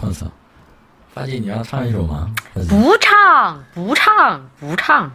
我操！发姐，你让唱一首吗？ 不唱，不唱，不唱。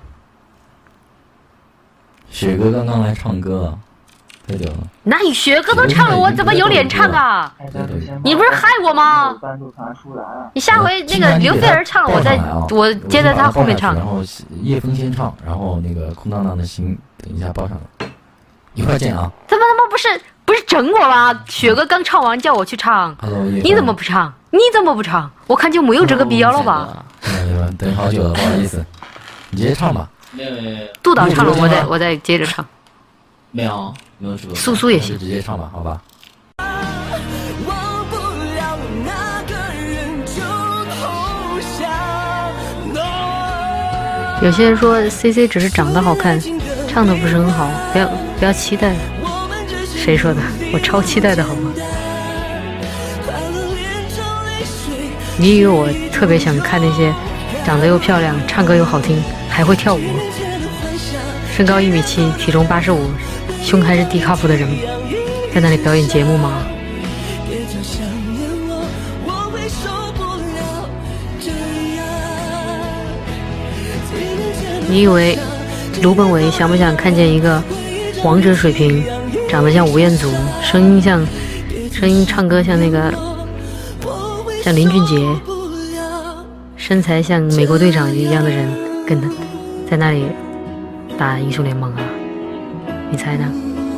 雪哥刚刚来唱歌，太屌了！ 那你雪哥都唱了，我怎么有脸唱啊？你不是害我吗？你下回那个刘菲儿唱了，我接在他后面唱。 然后叶枫先唱，然后那个空荡荡的心，等一下报上来，一会儿见啊！ 他妈不是整我吗？雪哥刚唱完叫我去唱，你怎么不唱？你怎么不唱？我看就没有这个必要了吧？ 等好久了，不好意思，你直接唱吧。 杜导唱了，我再接着唱。 没有说。 苏苏也行， 直接唱吧，好吧。 有些人说 CC 只是长得好看，唱的不是很好，不要期待。谁说的？我超期待的好吗？你以为我特别想看那些长得又漂亮、唱歌又好听、还会跳舞、身高1.7米、体重85、胸还是低卡普的人在那里表演节目吗？你以为卢本伟想不想看见一个王者水平，长得像吴彦祖，声音唱歌像林俊杰，身材像美国队长一样的人，跟他在那里打英雄联盟啊？你猜呢？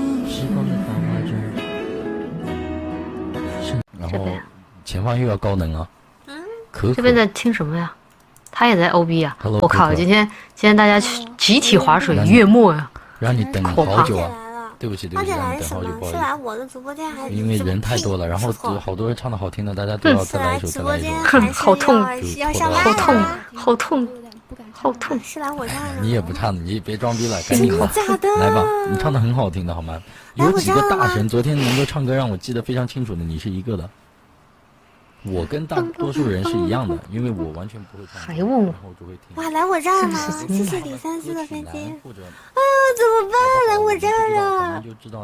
然后前方又要高能啊！ 这边在听什么呀？他也在 OB 啊！ Hello, 我靠！今天大家集体划水月末呀， 让你等好久啊！对不起，让你等好久，不好意思。 是来我的直播间还是？ 因为人太多了，然后好多人唱的好听的，大家都要再来一首，再来一首。 好痛， 好痛， 好痛，好痛！ 是来我这儿的。 你也不唱，你别装逼了，赶紧吧，来吧，你唱的很好听的好吗？有几个大神昨天能够唱歌让我记得非常清楚的，你是一个的。我跟大多数人是一样的，因为我完全不会唱。 还问我？ 然后就会听。 哇，来我这儿了！谢谢李34的飞机。怎么办？来我这儿了。 就知道。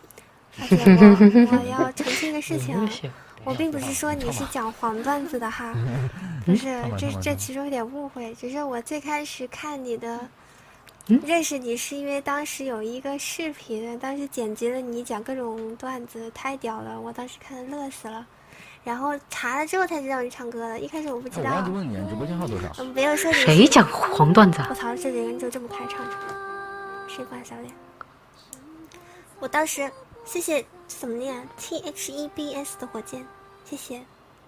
我要澄清个事情啊，我并不是说你是讲黄段子的哈，不是，这其中有点误会，只是我最开始看你的，认识你是因为当时有一个视频，当时剪辑了你讲各种段子，太屌了，我当时看的乐死了。然后查了之后才知道你唱歌的，一开始我不知道。 我就问你，直播间号多少？ 没有说谁讲黄段子啊？ 我操，这人就这么开唱着，谁管小脸？我当时谢谢怎么念 THEBS 的火箭，谢谢。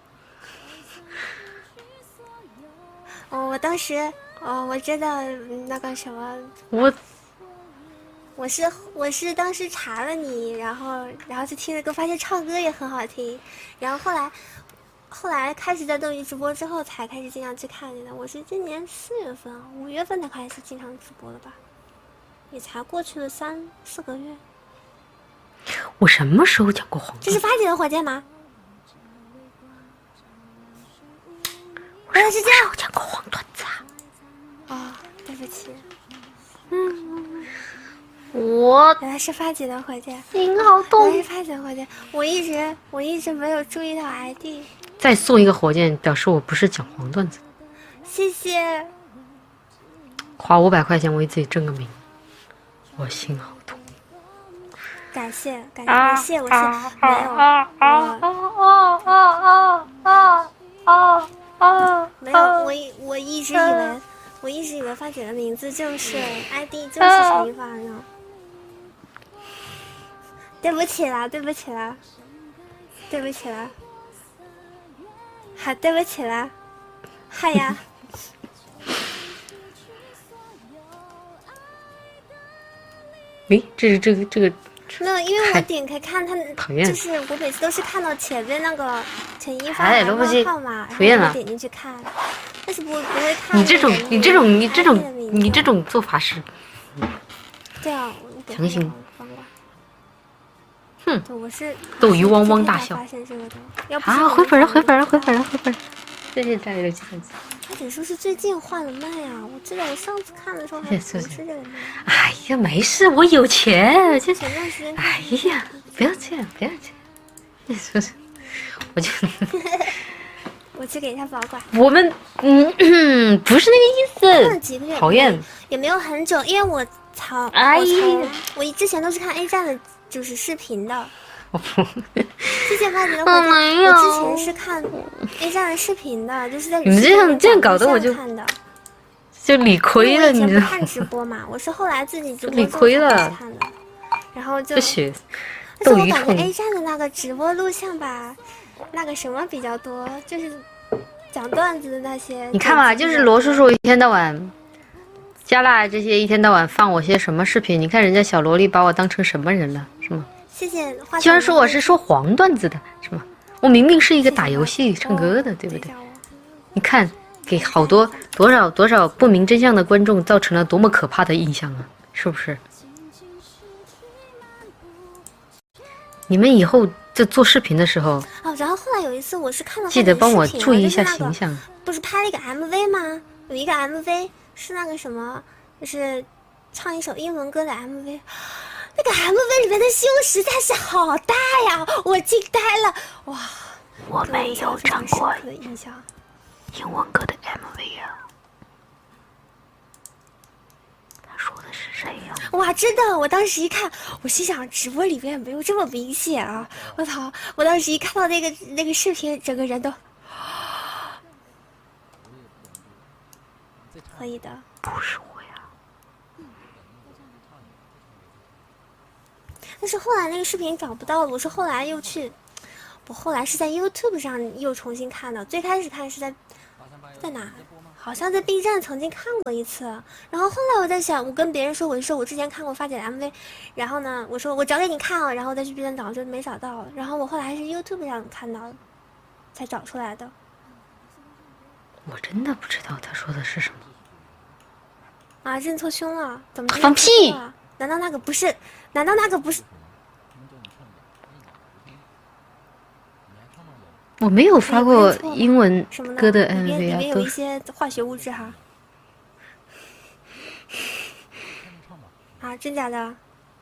我当时我真的那个什么，我是当时查了你，然后就听着歌，发现唱歌也很好听，然后后来开始在斗鱼直播之后，才开始经常去看你的。我是今年4月份、5月份才开始经常直播的吧，也才过去了3、4个月。 我什么时候讲过黄段子？ 这是发姐的火箭吗？原来是这样。 我讲过黄段子啊！对不起。原来是发姐的火箭， 您好动。 原来是发姐的火箭，我一直没有注意到 ID。 再送一个火箭，表示我不是讲黄段子。 谢谢。 花500块钱为自己挣个名，我心好痛。 感谢，我是没有，我一直以为发姐的名字就是 ID 就是陈一发呢。对不起啦，好，对不起啦，嗨呀。 诶，这个。 没有，因为我点开看他，就是我每次都是看到前面那个陈一发的号码，然后我点进去看，但是不会看。 你这种做法是， 对啊， 强行。哼， 我是斗鱼汪汪大笑。 啊， 回本了！谢谢家里的鸡蛋子。 他姐说是最近换了麦啊，我记得我上次看的时候还不是这个麦。 哎呀，没事，我有钱。 前段时间。 哎呀，不要这样。你说是，我就我去给他保管。 我们不是那个意思，讨厌。 也没有很久，因为我之前都是看 A 站的，就是视频的。谢谢花姐的回答。我之前是看 A 站的视频的，就是在你们这样搞得我就看的， 就理亏了，你知道吗？ 看直播嘛，我是后来自己直播理亏了看的，然后就。 不许。 但是我感觉 A 站的那个直播录像吧，那个什么比较多，就是讲段子的那些。 你看嘛，就是罗叔叔一天到晚，加辣这些一天到晚放我些什么视频？你看人家小萝莉把我当成什么人了，是吗？ 谢谢。 居然说我是说黄段子的，是吗？我明明是一个打游戏、唱歌的，对不对？你看，给好多多少不明真相的观众造成了多么可怕的印象啊，是不是？你们以后就做视频的时候然后后来有一次我是看了记得帮我注意一下形象。 不是拍了一个 MV 吗？有一个 MV 是那个什么，就是唱一首英文歌的 MV。那个 MV 里面的胸实在是好大呀，我惊呆了！哇， 我没有唱过英文歌的 MV 啊。说的是谁呀？ 哇，真的！我当时一看，我心想直播里面没有这么明显啊！我操！我当时一看到那个视频，整个人都可以的。 不是我呀。 但是后来那个视频找不到了，我后来是在 YouTube 上又重新看的，最开始看是在哪？好像在 B 站曾经看过一次，然后后来我在想，我跟别人说，我之前看过发姐的 MV， 然后呢，我说我找给你看了，然后再去 B 站找就没找到，然后我后来还是 YouTube 上看到的，才找出来的。 我真的不知道他说的是什么。 啊，认错胸了？怎么放屁？ 难道那个不是？难道那个不是？ 我没有发过英文歌的 MV 啊， 里面有一些化学物质哈。啊，真假的？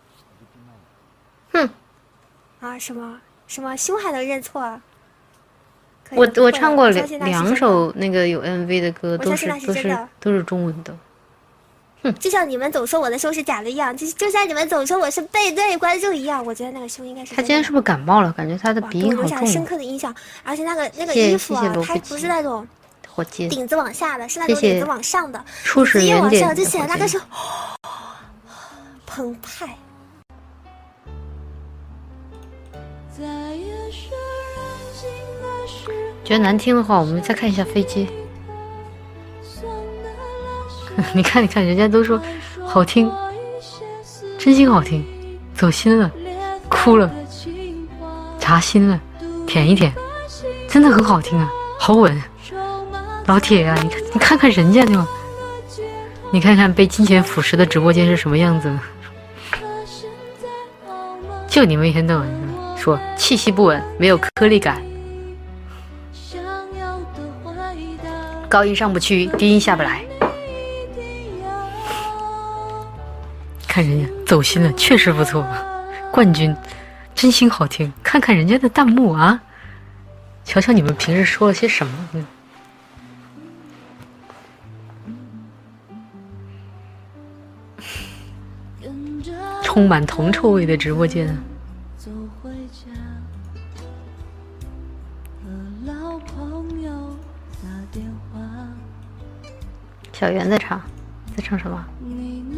哼！ 啊，什么胸还能认错？ 我唱过2首那个有 MV 的歌，都是中文的。 就像你们总说我的胸是假的一样，就像你们总说我是背对观众一样，我觉得那个胸应该是。 他今天是不是感冒了？感觉他的鼻音好重。 留下深刻的印象，而且那个衣服啊，它不是那种顶子往下的，是那种顶子往上的， 初始原点往上就显得那个是澎湃。 觉得难听的话，我们再看一下飞机。你看，人家都说好听，真心好听，走心了，哭了，扎心了，舔一舔，真的很好听啊，好稳。老铁啊，你看看人家就，你看看被金钱腐蚀的直播间是什么样子。就你们一天到晚说气息不稳，没有颗粒感，高音上不去，低音下不来。看人家走心了，确实不错，冠军，真心好听。看看人家的弹幕啊，瞧瞧你们平时说了些什么。充满铜臭味的直播间。小圆在唱什么？